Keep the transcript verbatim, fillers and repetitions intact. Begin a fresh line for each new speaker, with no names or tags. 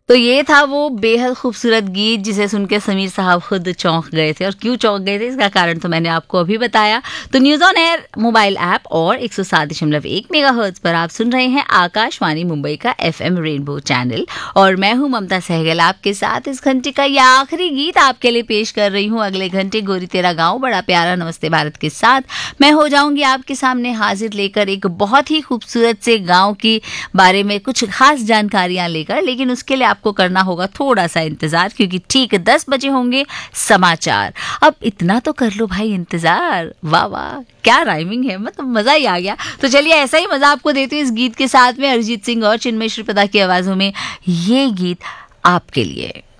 तो ये था वो बेहद खूबसूरत गीत जिसे सुन के समीर साहब खुद चौंक गए थे, और क्यों चौंक गए थे इसका कारण तो मैंने आपको अभी बताया। तो news on air mobile app और एक सौ सात दशमलव एक मेगाहर्ट्ज पर आप सुन रहे हैं आकाशवाणी मुंबई का एफएम रेनबो चैनल, और मैं हूं ममता सहगल आपके साथ। इस घंटे का यह आखिरी गीत आपके लिए पेश कर रही हूं। अगले घंटे गोरी तेरा गाँव बड़ा प्यारा नमस्ते भारत के साथ मैं हो जाऊंगी आपके सामने हाजिर, लेकर एक बहुत ही खूबसूरत से गाँव की बारे में कुछ खास जानकारियां लेकर। लेकिन उसके लिए आपको करना होगा थोड़ा सा इंतजार, क्योंकि ठीक दस बजे होंगे समाचार। अब इतना तो कर लो भाई इंतजार। वाह वाह, क्या राइमिंग है, मतलब मजा ही आ गया। तो चलिए ऐसा ही मजा आपको देती हूँ इस गीत के साथ में, अरिजीत सिंह और चिन्मय श्रीपदा की आवाजों में ये गीत आपके लिए।